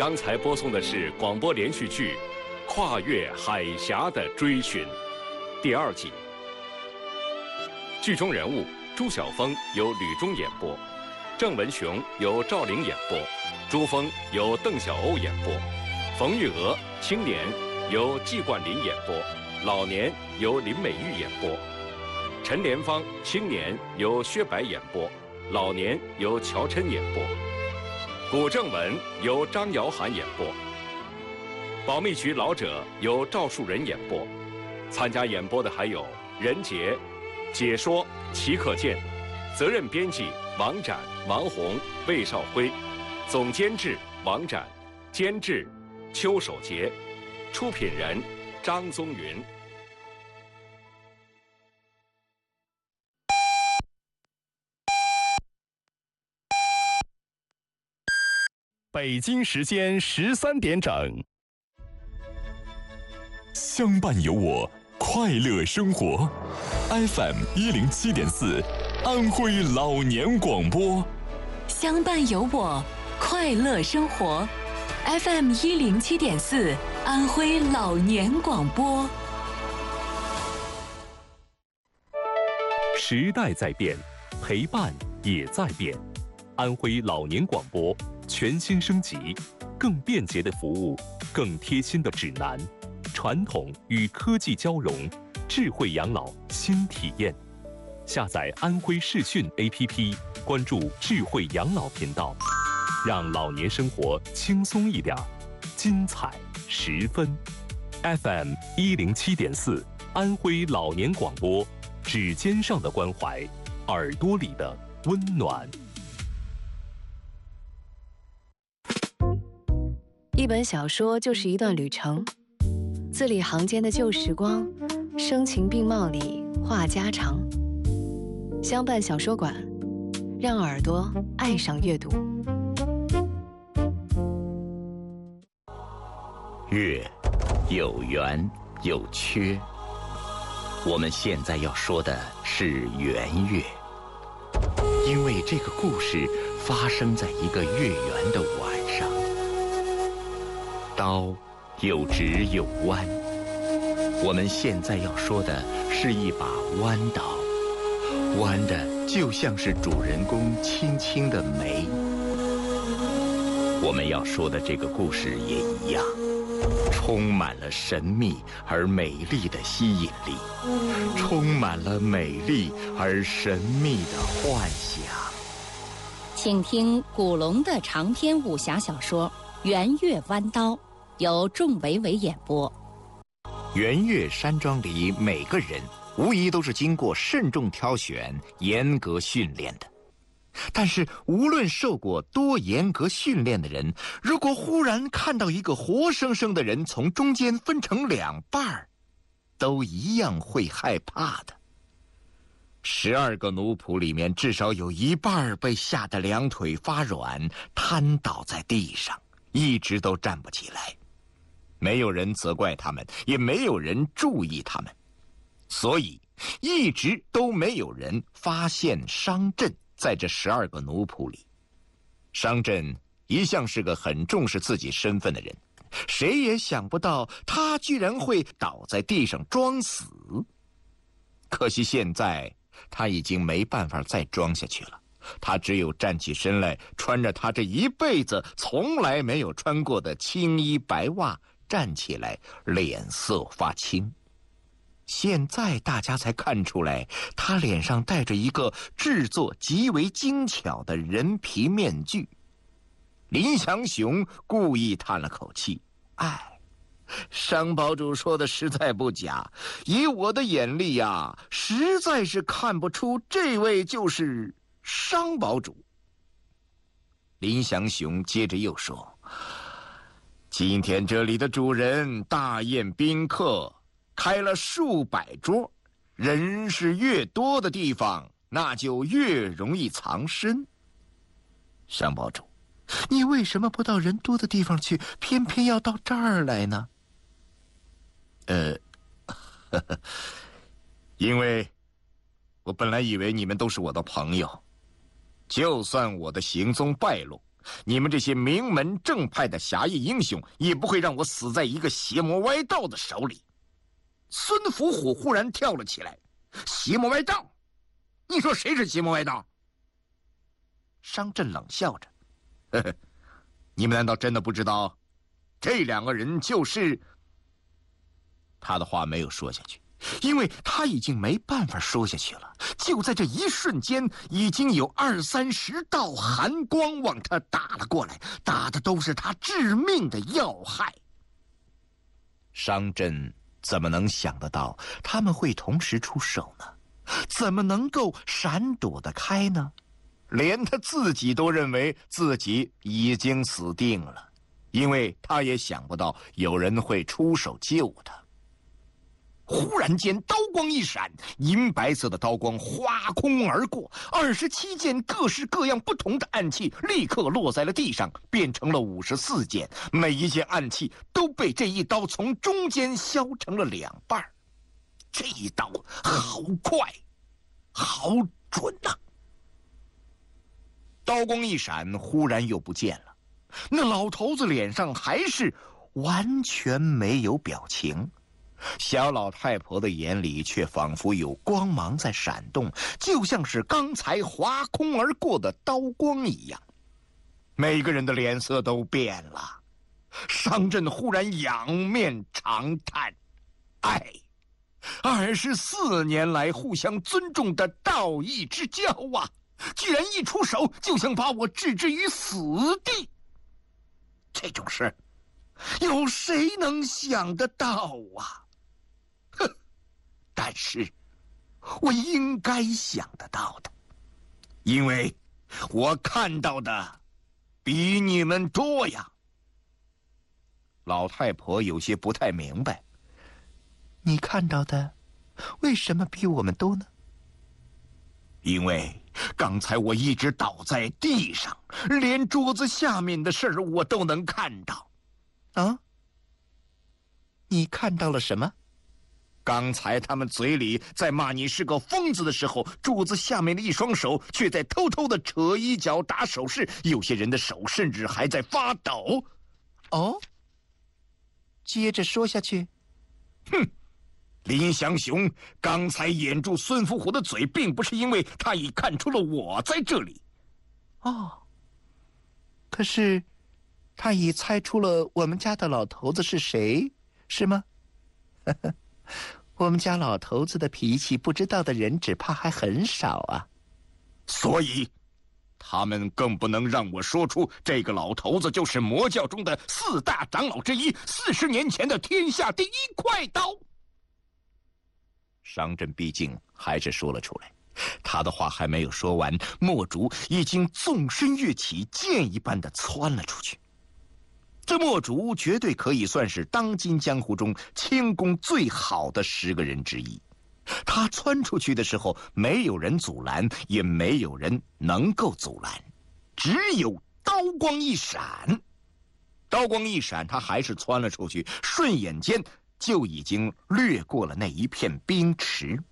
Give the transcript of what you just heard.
刚才播送的是广播连续剧《跨越海峡的追寻》第2集。剧中人物朱晓峰由吕中演播，郑文雄由赵玲演播，朱峰由邓小欧演播，冯玉娥青年由季冠霖演播，老年由林美玉演播，陈莲芳青年由薛白演播，老年由乔琛演播，古正文由张瑶涵演播，保密局老者由赵树人演播。参加演播的还有任杰、解说齐可健，责任编辑王展、王红、魏少辉，总监制王展，监制邱守杰，出品人张宗云。 北京时间13点整，相伴有我，快乐生活。FM 107.4，安徽老年广播。 相伴有我，快乐生活。FM 107.4，安徽老年广播。 时代在变，陪伴也在变。安徽老年广播全新升级，更便捷的服务，更贴心的指南，传统与科技交融，智慧养老新体验。下载安徽视讯 APP， 关注智慧养老频道，让老年生活轻松一点，精彩十分。FM 107.4，安徽老年广播，指尖上的关怀，耳朵里的温暖。 一本小说就是一段旅程，字里行间的旧时光，声情并茂里话家常。相伴小说馆，让耳朵爱上阅读。 月有圆有缺，我们现在要说的是圆月，因为这个故事发生在一个月圆的晚上。刀有直有弯，我们现在要说的是一把弯刀，弯的就像是主人公轻轻的眉。我们要说的这个故事也一样，充满了神秘而美丽的吸引力，充满了美丽而神秘的幻想。 请听古龙的长篇武侠小说《圆月弯刀》，由仲维维演播。 圆月山庄里每个人无疑都是经过慎重挑选、严格训练的。但是无论受过多严格训练的人，如果忽然看到一个活生生的人从中间分成2半，都一样会害怕的。12个奴仆里面至少有1半被吓得2腿发软，瘫倒在地上，一直都站不起来。没有人责怪他们，也没有人注意他们，所以一直都没有人发现商震在这12个奴仆里。商震一向是个很重视自己身份的人，谁也想不到他居然会倒在地上装死。可惜现在他已经没办法再装下去了，他只有站起身来，穿着他这一辈子从来没有穿过的青衣白袜，站起来，脸色发青。现在大家才看出来，他脸上戴着一个制作极为精巧的人皮面具。林祥雄故意叹了口气：“哎，商堡主说的实在不假，以我的眼力呀，实在是看不出这位就是商堡主。”林祥雄接着又说：“今天这里的主人大宴宾客，开了数百桌，人是越多的地方，那就越容易藏身。商堡主，你为什么不到人多的地方去，偏偏要到这儿来呢？”因为我本来以为你们都是我的朋友，就算我的行踪败露， 你们这些名门正派的侠义英雄，也不会让我死在一个邪魔歪道的手里。孙福虎忽然跳了起来：“邪魔歪道？你说谁是邪魔歪道？”商震冷笑着：“呵呵，你们难道真的不知道，这2个人就是……”他的话没有说下去，因为他已经没办法说下去了。就在这一瞬间，已经有20-30道寒光往他打了过来，打的都是他致命的要害。商震怎么能想得到他们会同时出手呢？怎么能够闪躲得开呢？连他自己都认为自己已经死定了，因为他也想不到有人会出手救他。忽然间，刀光一闪，银白色的刀光划空而过，27件各式各样不同的暗器立刻落在了地上，变成了54件。每一件暗器都被这一刀从中间削成了2半。这一刀好快，好准呐！刀光一闪，忽然又不见了。那老头子脸上还是完全没有表情。小老太婆的眼里却仿佛有光芒在闪动，就像是刚才划空而过的刀光一样。每个人的脸色都变了。商震忽然仰面长叹：“哎，24年来互相尊重的道义之交啊，居然一出手就想把我置之于死地！这种事，有谁能想得到啊？哼！但是，我应该想得到的，因为我看到的比你们多呀。”老太婆有些不太明白：“你看到的为什么比我们多呢？”“因为刚才我一直倒在地上，连桌子下面的事儿我都能看到。”“啊？你看到了什么？”“刚才他们嘴里在骂你是个疯子的时候，桌子下面的一双手却在偷偷的扯衣角打手势，有些人的手甚至还在发抖。”“哦？接着说下去。”“哼！林祥雄刚才掩住孙福虎的嘴，并不是因为他已看出了我在这里。”“哦，可是他已猜出了我们家的老头子是谁，是吗？”“呵呵，我们家老头子的脾气，不知道的人只怕还很少啊。所以他们更不能让我说出这个老头子就是魔教中的4大长老之一，40年前的天下第一快刀。”商震毕竟还是说了出来，他的话还没有说完，墨竹已经纵身跃起，箭一般的窜了出去。这墨竹绝对可以算是当今江湖中轻功最好的10个人之一。他窜出去的时候，没有人阻拦，也没有人能够阻拦，只有刀光一闪。刀光一闪，他还是窜了出去，瞬眼间就已经掠过了那一片冰池。